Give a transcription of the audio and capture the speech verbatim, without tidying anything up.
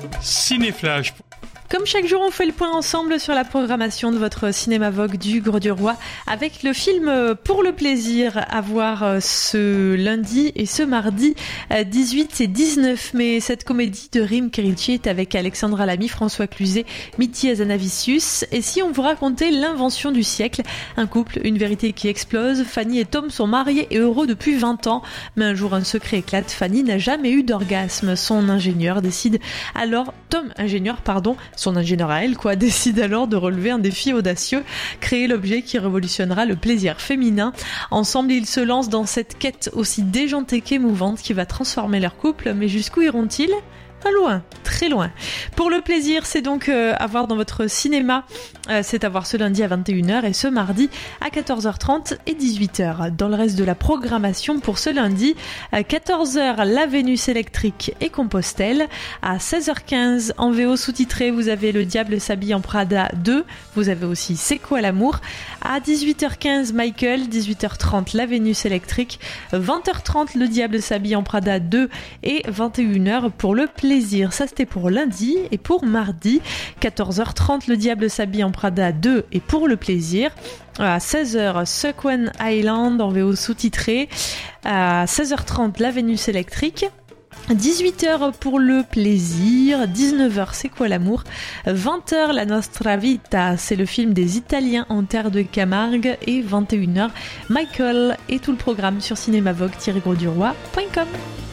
Cinéflash. Comme chaque jour, on fait le point ensemble sur la programmation de votre Cinéma Vogue du Gros du Roi avec le film Pour le plaisir à voir ce lundi et ce mardi dix-huit et dix-neuf mai. Cette comédie de Rim Kerici est avec Alexandra Lamy, François Cluzet, Mitty Hazanavicius. Et si on vous racontait l'invention du siècle, un couple, une vérité qui explose. Fanny et Tom sont mariés et heureux depuis vingt ans. Mais un jour, un secret éclate. Fanny n'a jamais eu d'orgasme. Son ingénieur décide alors, Tom, ingénieur, pardon, son ingénieur à elle, quoi, décide alors de relever un défi audacieux, créer l'objet qui révolutionnera le plaisir féminin. Ensemble, ils se lancent dans cette quête aussi déjantée qu'émouvante qui va transformer leur couple, mais jusqu'où iront-ils ? Pas loin, très loin. Pour le plaisir, c'est donc euh, à voir dans votre cinéma. Euh, c'est à voir ce lundi à vingt et une heures et ce mardi à quatorze heures trente et dix-huit heures. Dans le reste de la programmation pour ce lundi, à quatorze heures, La Vénus électrique et Compostelle. À seize heures quinze, en V O sous-titré, vous avez Le Diable s'habille en Prada deux. Vous avez aussi C'est quoi l'amour ? À dix-huit heures quinze, Michael. dix-huit heures trente, La Vénus électrique. vingt heures trente, Le Diable s'habille en Prada deux. Et vingt et une heures pour le plaisir. Ça, c'était pour lundi. Et pour mardi, quatorze heures trente, Le Diable s'habille en Prada deux et Pour le plaisir. À seize heures, Suckwen Island en V O sous-titré. À seize heures trente, La Vénus électrique. dix-huit heures pour le plaisir, dix-neuf heures c'est quoi l'amour, vingt heures La Nostra Vita, c'est le film des Italiens en terre de Camargue, et vingt et une heures Michael, et tout le programme sur cinémavogue tiret gros du roi point com.